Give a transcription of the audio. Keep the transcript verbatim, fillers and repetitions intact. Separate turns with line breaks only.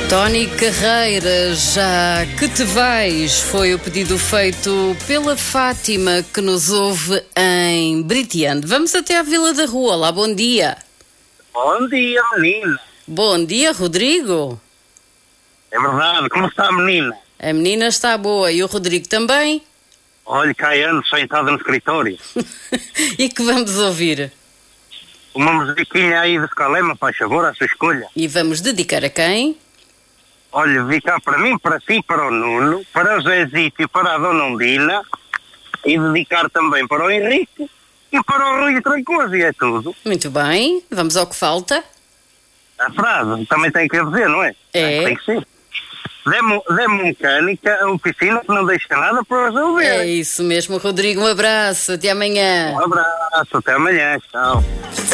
Tony Carreira, já que te vais, foi o pedido feito pela Fátima, que nos ouve em Briteando. Vamos até à Vila da Rua. Olá, bom dia.
Bom dia, menina.
Bom dia, Rodrigo.
É verdade, como está a menina?
A menina está boa e o Rodrigo também?
Olha, cá ando sentado no escritório.
E que vamos ouvir?
Uma musiquinha aí de Scalema, faz favor, à sua escolha.
E vamos dedicar a quem?
Olha, dedicar para mim, para ti, para o Nuno, para o Zezito e para a Dona Undina, e dedicar também para o Henrique e para o Rui Trancoso, e é tudo.
Muito bem, vamos ao que falta.
A frase também tem que dizer, não é?
É.
Tem que ser. Dê-me dê-me mecânica, a oficina que não deixa nada para resolver.
É isso mesmo, Rodrigo. Um abraço, até amanhã.
Um abraço, até amanhã, tchau.